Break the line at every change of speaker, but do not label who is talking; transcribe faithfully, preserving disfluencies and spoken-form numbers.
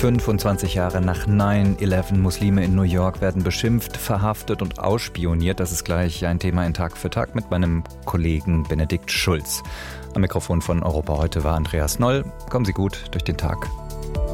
fünfundzwanzig Jahre nach nine eleven. Muslime in New York werden beschimpft, verhaftet und ausspioniert. Das ist gleich ein Thema in Tag für Tag mit meinem Kollegen Benedikt Schulz. Am Mikrofon von Europa heute war Andreas Noll. Kommen Sie gut durch den Tag.